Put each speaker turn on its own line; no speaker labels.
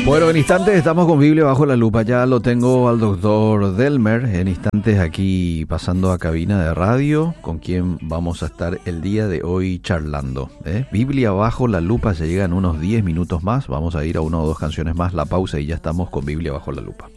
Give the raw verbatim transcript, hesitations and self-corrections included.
Bueno, en instantes estamos con Biblia bajo la lupa. Ya lo tengo al doctor Delmer en instantes aquí pasando a cabina de radio, con quien vamos a estar el día de hoy charlando. ¿eh? Biblia bajo la lupa, se llegan unos diez minutos más. Vamos a ir a una o dos canciones más, la pausa y ya estamos con Biblia bajo la lupa.